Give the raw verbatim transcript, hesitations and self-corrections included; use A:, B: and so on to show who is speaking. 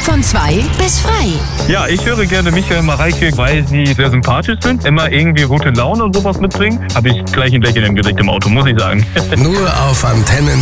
A: Von zwei bis frei.
B: Ja, ich höre gerne Michael Mareike, weil sie sehr sympathisch sind, immer irgendwie gute Laune und sowas mitbringen. Habe ich gleich ein Lächeln im Gesicht im Auto, muss ich sagen.
C: Nur auf Antenne